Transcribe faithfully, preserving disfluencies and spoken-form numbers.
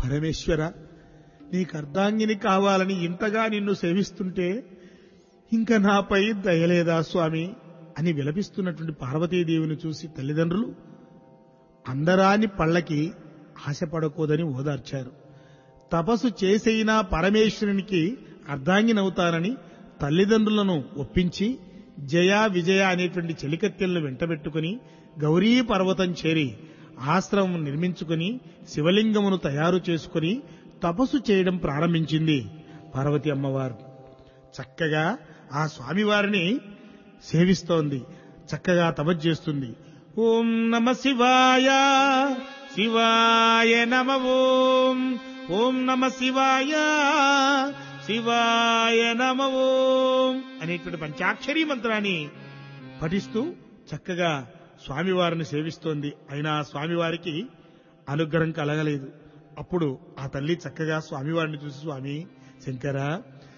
పరమేశ్వర, నీకు అర్ధాంగిని కావాలని ఇంతగా నిన్ను సేవిస్తుంటే ఇంకా నాపై దయలేదా స్వామి అని విలపిస్తున్నటువంటి పార్వతీదేవిని చూసి తల్లిదండ్రులు అందరాని పళ్ళకి ఆశపడకూడదని ఓదార్చారు. తపస్సు చేసైనా పరమేశ్వరునికి అర్ధాంగినవుతానని తల్లిదండ్రులను ఒప్పించి జయ విజయ అనేటువంటి చెలికత్తెలను వెంటబెట్టుకుని గౌరీ పర్వతం చేరి ఆశ్రమం నిర్మించుకుని శివలింగమును తయారు చేసుకుని తపస్సు చేయడం ప్రారంభించింది పార్వతి అమ్మవారు. చక్కగా ఆ స్వామివారిని సేవిస్తోంది, చక్కగా తపస్సు చేస్తుంది. ఓం నమ శివాయ, శివాయ నమ ఓం, ఓం నమ శివాయ, శివాయ నమ ఓం అనేటువంటి పంచాక్షరీ మంత్రాన్ని పఠిస్తూ చక్కగా స్వామివారిని సేవిస్తోంది. అయినా స్వామివారికి అనుగ్రహం కలగలేదు. అప్పుడు ఆ తల్లి చక్కగా స్వామివారిని చూసి, స్వామి శంకర,